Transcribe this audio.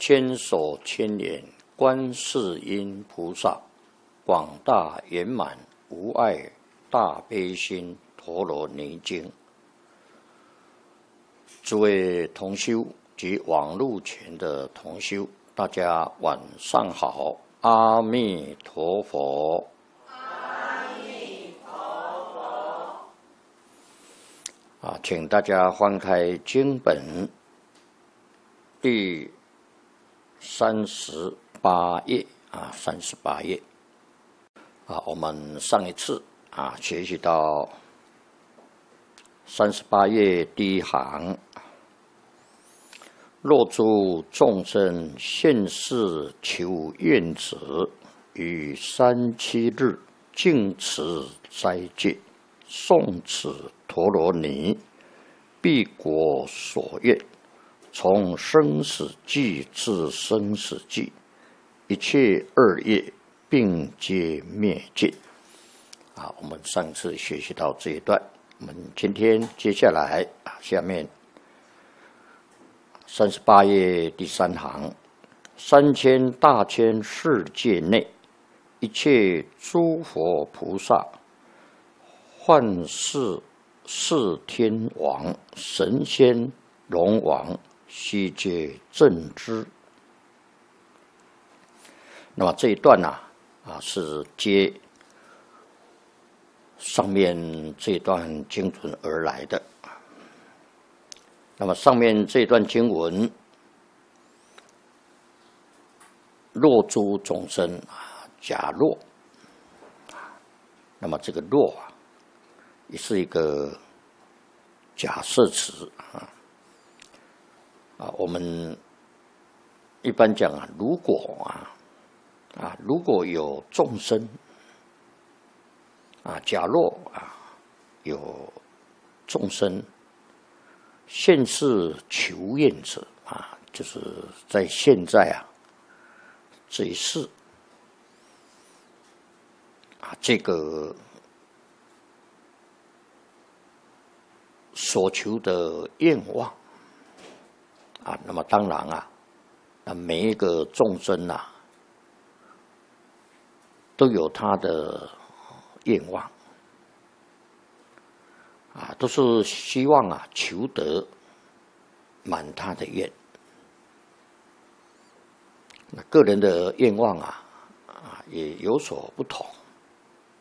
千手千眼观世音菩萨，广大圆满无碍大悲心陀罗尼经。诸位同修及网络前的同修，大家晚上好，阿弥陀佛。 阿弥陀佛。 请大家翻开经本第38页38页。我们上一次学习到38页第一行，若诸众生现世求愿者，于37日净持斋戒，诵此陀罗尼，必果所愿，从生死际至生死际，一切恶业并皆灭尽。我们上次学习到这一段，我们今天接下来下面38页第3行，3000大千世界内，一切诸佛菩萨、幻世四天王、神仙、龙王，悉皆正知。那么这一段是接上面这段经文而来的。那么上面这段经文，若诸众生假若，那么这个若也是一个假设词我们一般讲如果如果有众生假若有众生现世求愿者就是在现在这一世这个所求的愿望那么当然每一个众生都有他的愿望都是希望求得满他的愿。那个人的愿望也有所不同